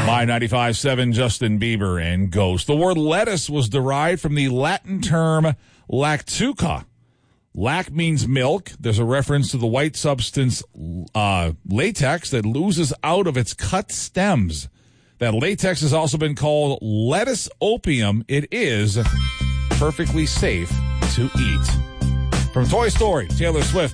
My 95.7, Justin Bieber and Ghost. The word lettuce was derived from the Latin term lactuca. Lac means milk. There's a reference to the white substance latex that loses out of its cut stems. That latex has also been called lettuce opium. It is perfectly safe to eat. From Toy Story, Taylor Swift.